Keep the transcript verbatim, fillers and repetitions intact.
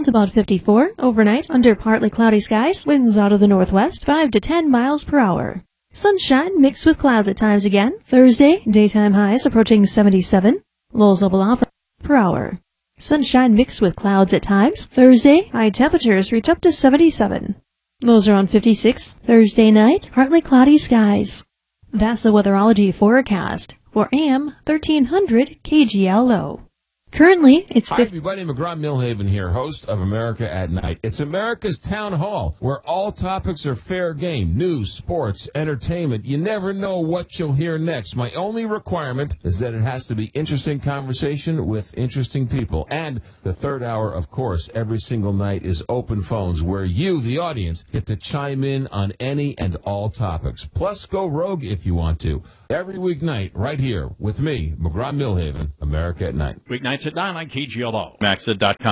around about fifty-four. Overnight, under partly cloudy skies, winds out of the northwest, five to ten miles per hour. Sunshine mixed with clouds at times again. Thursday, daytime highs approaching seventy-seven. Lows level off per hour. Sunshine mixed with clouds at times. Thursday, high temperatures reach up to seventy-seven. Lows around fifty-six. Thursday night, partly cloudy skies. That's the weatherology forecast for A M thirteen hundred K G L O. Currently, it's... Hi, everybody. McGraw Millhaven here, host of America at Night. It's America's Town Hall, where all topics are fair game. News, sports, entertainment. You never know what you'll hear next. My only requirement is that it has to be interesting conversation with interesting people. And the third hour, of course, every single night is open phones, where you, the audience, get to chime in on any and all topics. Plus, go rogue if you want to. Every weeknight, right here, with me, McGraw Millhaven, America at Night. Weeknights at nine on K G L O. Maxit dot com.